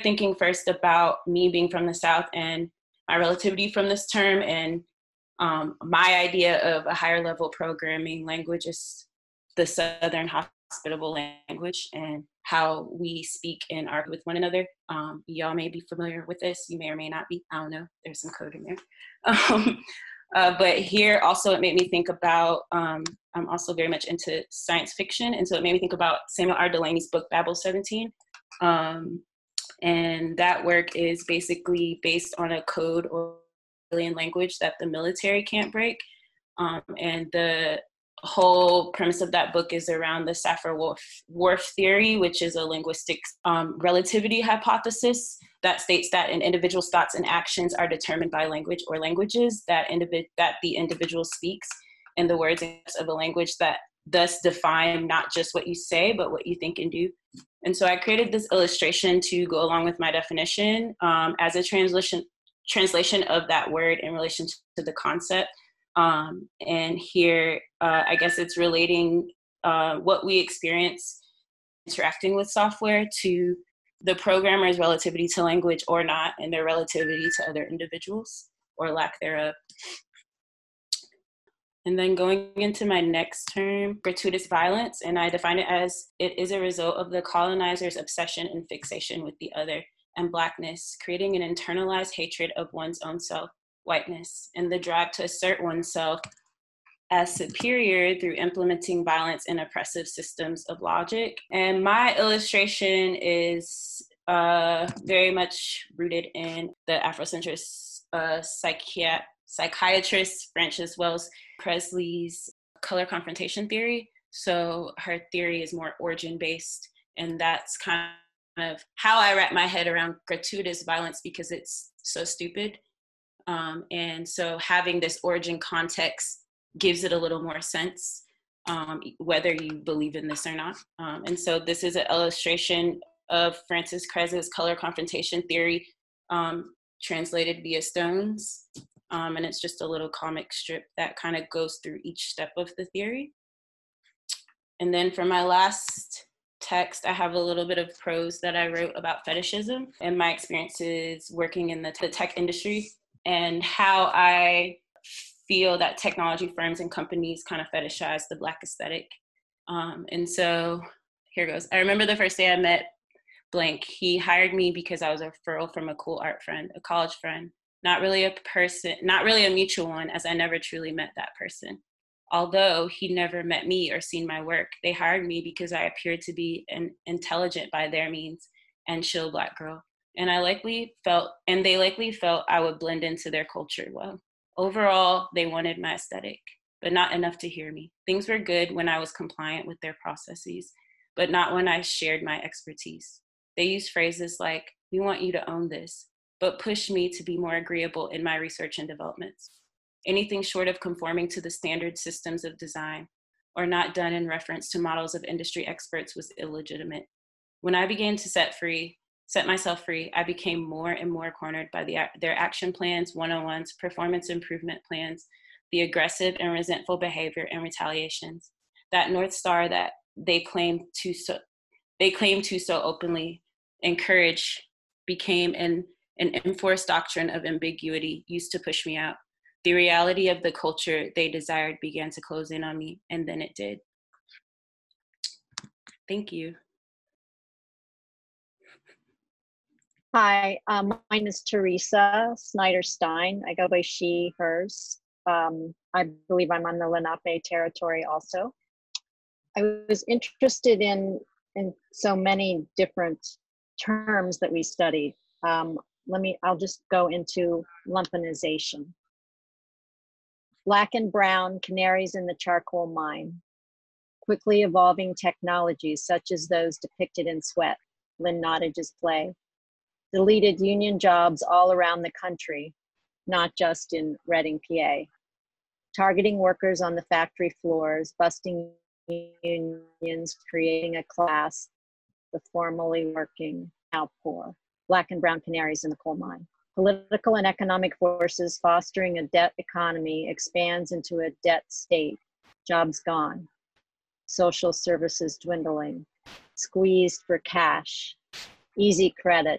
thinking first about me being from the South and my relativity from this term, and my idea of a higher level programming language is the Southern hospitable language and how we speak and argue with one another. Y'all may be familiar with this. You may or may not be. I don't know. There's some code in there. But here also it made me think about, I'm also very much into science fiction. And so it made me think about Samuel R. Delaney's book, Babel 17. And that work is basically based on a code or alien language that the military can't break. And the whole premise of that book is around the Sapir-Whorf theory, which is a linguistic relativity hypothesis that states that an individual's thoughts and actions are determined by language or languages that the individual speaks, and the words of a language that thus define not just what you say, but what you think and do. And so I created this illustration to go along with my definition as a translation of that word in relation to the concept. And here, I guess it's relating what we experience interacting with software to the programmer's relativity to language or not, and their relativity to other individuals or lack thereof. And then going into my next term, gratuitous violence, and I define it as it is a result of the colonizer's obsession and fixation with the other and Blackness, creating an internalized hatred of one's own self, whiteness, and the drive to assert oneself as superior through implementing violence and oppressive systems of logic. And my illustration is very much rooted in the Afrocentrist psychiatrist Frances Wells Presley's color confrontation theory. So her theory is more origin-based, and that's kind of how I wrap my head around gratuitous violence because it's so stupid. And so having this origin context gives it a little more sense, whether you believe in this or not. And so this is an illustration of Frances Kresz's color confrontation theory, translated via Stones. And it's just a little comic strip that kind of goes through each step of the theory. And then for my last text, I have a little bit of prose that I wrote about fetishism and my experiences working in the tech industry and how I feel that technology firms and companies kind of fetishize the Black aesthetic. And so here goes. I remember the first day I met blank. He hired me because I was a referral from a cool art friend, a college friend. Not really a person, not really a mutual one, as I never truly met that person. Although he never met me or seen my work, they hired me because I appeared to be an intelligent by their means and chill Black girl. And they likely felt I would blend into their culture well. Overall, they wanted my aesthetic, but not enough to hear me. Things were good when I was compliant with their processes, but not when I shared my expertise. They used phrases like, "We want you to own this," but pushed me to be more agreeable in my research and developments. Anything short of conforming to the standard systems of design or not done in reference to models of industry experts was illegitimate. When I began to set myself free, I became more and more cornered by their action plans, 101s, performance improvement plans, the aggressive and resentful behavior and retaliations. That North Star that they claim to so openly encourage became an enforced doctrine of ambiguity used to push me out. The reality of the culture they desired began to close in on me, and then it did. Thank you. Hi, my name is Teresa Snyder-Stein. I go by she, hers. I believe I'm on the Lenape territory also. I was interested in so many different terms that we studied. I'll just go into lumpenization. Black and brown canaries in the charcoal mine. Quickly evolving technologies such as those depicted in Sweat, Lynn Nottage's play. Deleted union jobs all around the country, not just in Reading, PA. Targeting workers on the factory floors, busting unions, creating a class, the formerly working, now poor. Black and brown canaries in the coal mine. Political and economic forces fostering a debt economy expands into a debt state. Jobs gone. Social services dwindling. Squeezed for cash. Easy credit.